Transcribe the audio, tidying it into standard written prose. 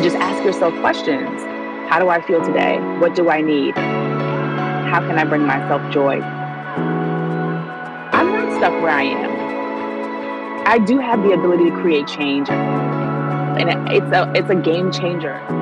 just ask yourself questions. How do I feel today? What do I need? How can I bring myself joy? I'm not stuck where I am. I do have the ability to create change, and it's a game changer.